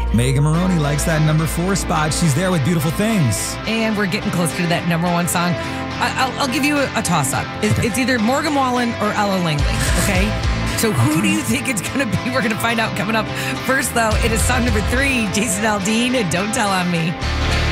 Megan Maroney likes that number 4 spot. She's there with Beautiful Things. And we're getting closer to that number 1 song. I'll give you a toss-up. It's either Morgan Wallen or Ella Langley, okay? So who do you think it's going to be? We're going to find out coming up. First, though, it is song number 3, Jason Aldean and Don't Tell on Me.